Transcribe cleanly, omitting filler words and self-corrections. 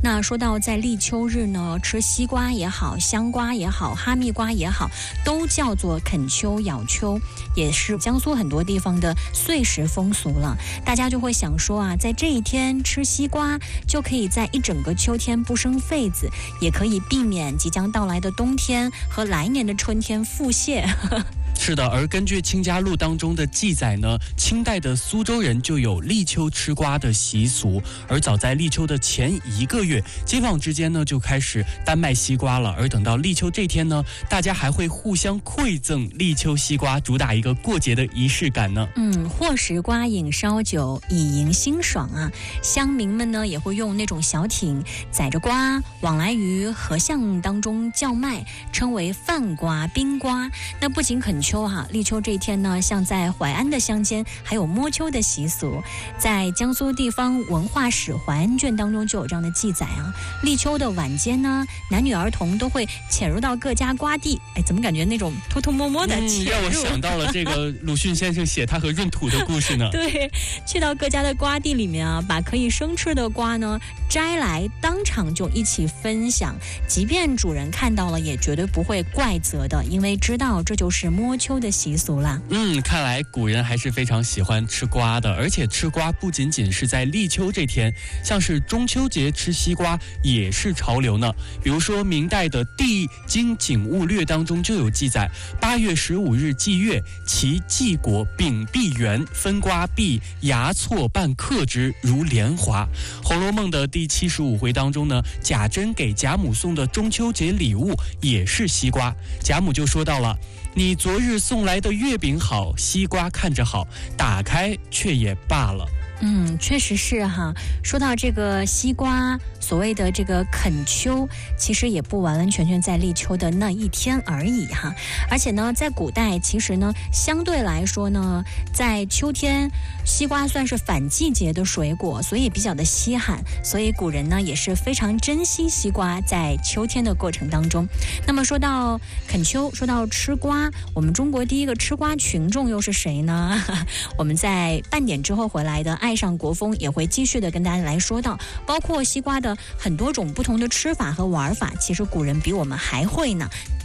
那说到在立秋日呢，吃西瓜也好，香瓜也好，哈密瓜也好，都叫做啃秋咬秋，也是江苏很多地方的岁时风俗了。大家就会想说啊，在这一天吃西瓜就可以在一整个秋天不生痱子，也可以避免即将到来的冬天和来年的春天腹泻。 是的，而根据《清嘉录》当中的记载呢，清代的苏州人就有立秋吃瓜的习俗，而早在立秋的前1个月，街坊之间呢就开始单卖西瓜了。而等到立秋这天呢，大家还会互相馈赠立秋西瓜，主打一个过节的仪式感呢。 或食瓜饮烧酒，以迎新爽啊！乡民们呢也会用那种小艇载着瓜往来于河巷当中叫卖，称为饭瓜、冰瓜。那不仅啃秋立秋这一天呢，像在淮安的乡间还有摸秋的习俗，在江苏地方文化史淮安卷当中就有这样的记载啊。立秋的晚间呢，男女儿童都会潜入到各家瓜地，怎么感觉那种偷偷摸摸的潜入， 让我想到了这个鲁迅先生写他和闰土的故事呢。 对，去到各家的瓜地里面啊，把可以生吃的瓜呢摘来，当场就一起分享，即便主人看到了也绝对不会怪责的，因为知道这就是摸秋的习俗啦。 看来古人还是非常喜欢吃瓜的，而且吃瓜不仅仅是在立秋这天，像是中秋节吃西瓜也是潮流呢。比如说明代的《地经景物略》当中就有记载：8月15日祭月，其季果秉璧圆，分瓜必牙错半克之，如莲华。《红楼梦》的第75回当中呢，贾珍给贾母送的中秋节礼物也是西瓜，贾母就说到了：你昨日送来的月饼好，西瓜看着好，打开却也罢了。 确实是哈。说到这个西瓜，所谓的这个啃秋，其实也不完完全全在立秋的那一天而已哈。而且呢，在古代其实呢，相对来说呢，在秋天，西瓜算是反季节的水果，所以比较的稀罕，所以古人呢也是非常珍惜西瓜在秋天的过程当中。那么说到啃秋，说到吃瓜，我们中国第一个吃瓜群众又是谁呢？我们在半点之后回来的爱上国风也会继续的跟大家来说到，包括西瓜的很多种不同的吃法和玩法，其实古人比我们还会呢。